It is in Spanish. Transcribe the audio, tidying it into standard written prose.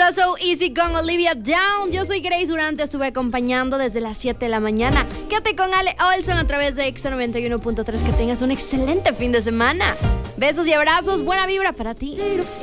está So Easy con Olivia Down. Yo soy Grace Durante, estuve acompañando desde las 7 de la mañana. Quédate con Ale Olson a través de Exa 91.3. Que tengas un excelente fin de semana. Besos y abrazos, buena vibra para ti.